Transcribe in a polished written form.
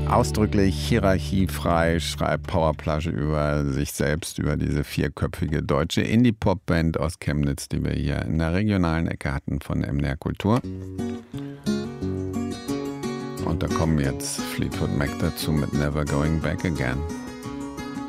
Ausdrücklich hierarchiefrei schreibt Powerplage über sich selbst, über diese vierköpfige deutsche Indie-Pop-Band aus Chemnitz, die wir hier in der regionalen Ecke hatten von MDR Kultur. Und da kommen jetzt Fleetwood Mac dazu mit Never Going Back Again.